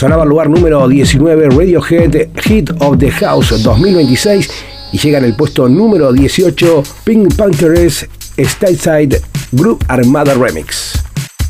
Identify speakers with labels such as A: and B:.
A: Sonaba el lugar número 19 Radiohead Hit of the House 2026 y llega en el puesto número 18 Pink Panthers Stateside Group Armada Remix.